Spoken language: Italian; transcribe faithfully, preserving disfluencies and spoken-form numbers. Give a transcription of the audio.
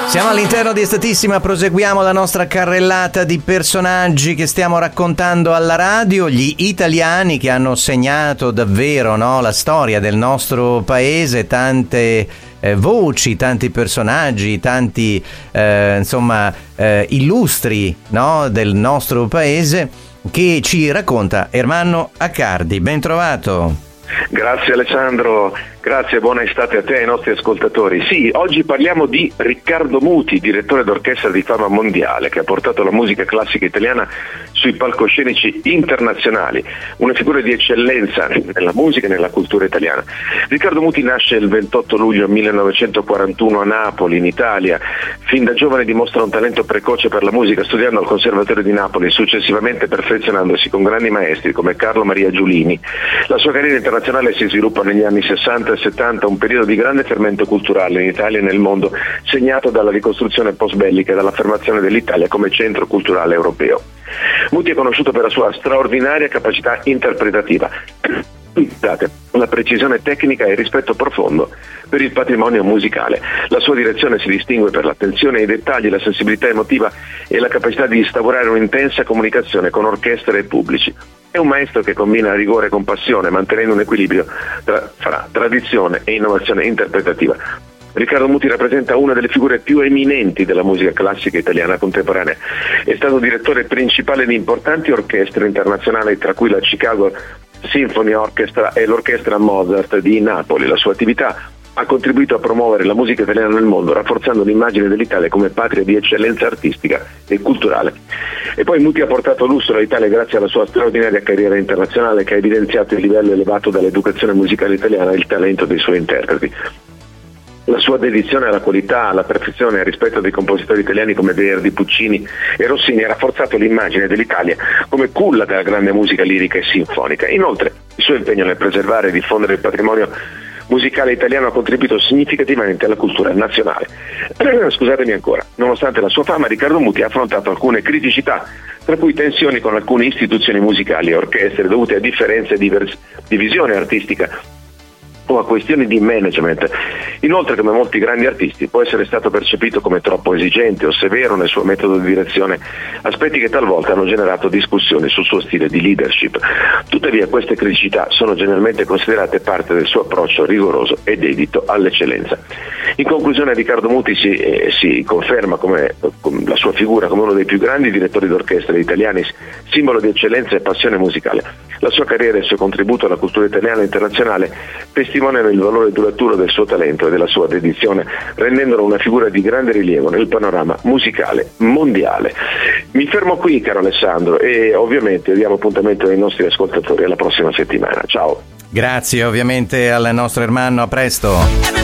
Siamo all'interno di Estatissima, proseguiamo la nostra carrellata di personaggi che stiamo raccontando alla radio, gli italiani che hanno segnato davvero, no, la storia del nostro paese, tante eh, voci, tanti personaggi, tanti eh, insomma eh, illustri, no, del nostro paese che ci racconta Ermanno Accardi. Ben trovato. Grazie Alessandro, grazie e buona estate a te e ai nostri ascoltatori. Sì, oggi parliamo di Riccardo Muti, direttore d'orchestra di fama mondiale, che ha portato la musica classica italiana sui palcoscenici internazionali, una figura di eccellenza nella musica e nella cultura italiana. Riccardo Muti nasce il ventotto luglio millenovecentoquarantuno a Napoli, in Italia. Fin da giovane dimostra un talento precoce per la musica, studiando al Conservatorio di Napoli e successivamente perfezionandosi con grandi maestri come Carlo Maria Giulini. La sua carriera internazionale si sviluppa negli anni sessanta e settanta, un periodo di grande fermento culturale in Italia e nel mondo, segnato dalla ricostruzione post-bellica e dall'affermazione dell'Italia come centro culturale europeo. Muti è conosciuto per la sua straordinaria capacità interpretativa, la precisione tecnica e il rispetto profondo per il patrimonio musicale. La sua direzione si distingue per l'attenzione ai dettagli, la sensibilità emotiva e la capacità di instaurare un'intensa comunicazione con orchestre e pubblici. È un maestro che combina rigore con passione, mantenendo un equilibrio tra, fra tradizione e innovazione interpretativa. Riccardo Muti rappresenta una delle figure più eminenti della musica classica italiana contemporanea. È stato direttore principale di importanti orchestre internazionali, tra cui la Chicago Symphony Orchestra e l'Orchestra Mozart di Napoli. La sua attività ha contribuito a promuovere la musica italiana nel mondo, rafforzando l'immagine dell'Italia come patria di eccellenza artistica e culturale. E poi Muti ha portato lustro all'Italia grazie alla sua straordinaria carriera internazionale, che ha evidenziato il livello elevato dell'educazione musicale italiana e il talento dei suoi interpreti. La sua dedizione alla qualità, alla perfezione e al rispetto dei compositori italiani come Verdi, Puccini e Rossini ha rafforzato l'immagine dell'Italia come culla della grande musica lirica e sinfonica. Inoltre, il suo impegno nel preservare e diffondere il patrimonio musicale italiano ha contribuito significativamente alla cultura nazionale. Scusatemi ancora, nonostante la sua fama, Riccardo Muti ha affrontato alcune criticità, tra cui tensioni con alcune istituzioni musicali e orchestre dovute a differenze di, vers- di visione artistica o a questioni di management. Inoltre, come molti grandi artisti, può essere stato percepito come troppo esigente o severo nel suo metodo di direzione, aspetti che talvolta hanno generato discussioni sul suo stile di leadership. Tuttavia, queste criticità sono generalmente considerate parte del suo approccio rigoroso e dedito all'eccellenza. In conclusione, Riccardo Muti si, eh, si conferma come, come la sua figura come uno dei più grandi direttori d'orchestra italiani, simbolo di eccellenza e passione musicale. La sua carriera e il suo contributo alla cultura italiana e internazionale testimoniano il valore duraturo del suo talento e della sua dedizione, rendendolo una figura di grande rilievo nel panorama musicale mondiale. Mi fermo qui, caro Alessandro, e ovviamente diamo appuntamento ai nostri ascoltatori alla prossima settimana. Ciao. Grazie ovviamente al nostro Ermanno, a presto.